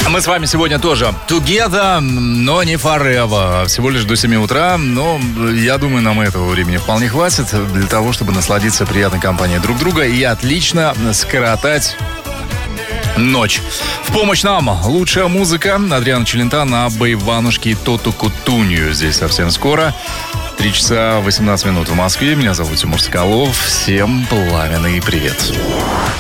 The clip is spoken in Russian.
Мы с вами сегодня тоже together, но не forever. Всего лишь до 7 утра, но я думаю, нам этого времени вполне хватит для того, чтобы насладиться приятной компанией друг друга и отлично скоротать ночь. В помощь нам лучшая музыка. Адриано Челентано, Абба Иванушки и Тоту Кутунью. Здесь совсем скоро. 3 часа 18 минут в Москве. Меня зовут Тимур Соколов. Всем пламенный привет.